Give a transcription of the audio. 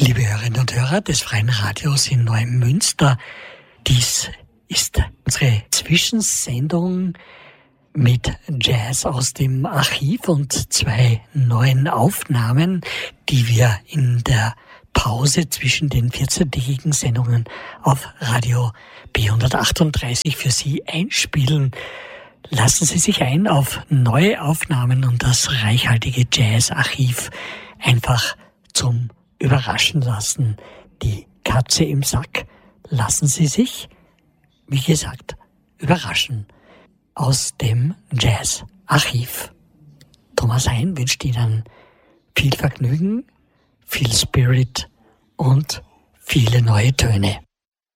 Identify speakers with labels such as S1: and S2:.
S1: Liebe Hörerinnen und Hörer des Freien Radios in Neumünster, dies ist unsere Zwischensendung mit Jazz aus dem Archiv und 2 neuen Aufnahmen, die wir in der Pause zwischen den 14-tägigen Sendungen auf Radio B138 für Sie einspielen. Lassen Sie sich ein auf neue Aufnahmen und das reichhaltige Jazz-Archiv einfach zum Überraschen lassen. Die Katze im Sack. Lassen Sie sich, wie gesagt, überraschen aus dem Jazz-Archiv. Thomas Hein wünscht Ihnen viel Vergnügen, viel Spirit und viele neue Töne.